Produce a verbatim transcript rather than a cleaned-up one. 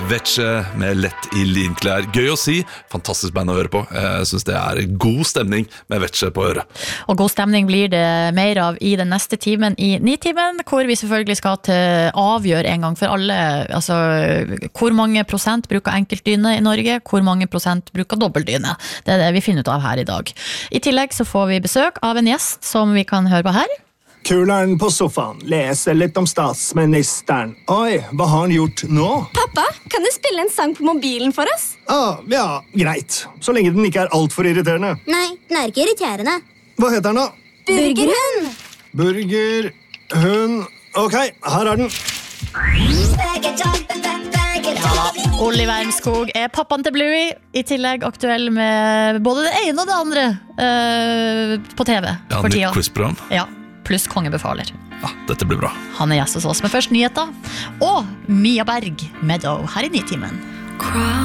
Vetsche med Lett i linklær. Gøy å si, fantastisk band å høre på. Jeg synes det er god stemning med Vetsche på øret. Og god stemning blir det mer av i den neste timen i Nitimen, hvor vi selvfølgelig skal til avgjøre en gang for alle, altså hvor mange prosent bruker enkeltdyne i Norge, hvor mange prosent bruker dobbeltdyne. Det er det vi finner ut av her i dag. I tillegg så får vi besøk av en gjest som vi kan høre på her. Kuleren på sofaen, leser litt om statsministeren. Oi, hva har han gjort nå? Pappa, kan du spille en sang på mobilen for oss? Ah, ja, greit. Så lenge den ikke er alt for irriterende. Nei, den er ikke irriterende. Hva heter den da? Burgerhund! Burgerhund. Ok, her er den. Ja, Olli Wermskog er pappaen til Bluey, i tillegg aktuell med både det ene og det andre uh, på TV Ja, for tida. nytt quizprogram. Ja, pluss kongebefaler. Ja, dette blir bra. Han er gjest hos oss med først nyheter, og Mia Berg, Meadow, her i Nitimen.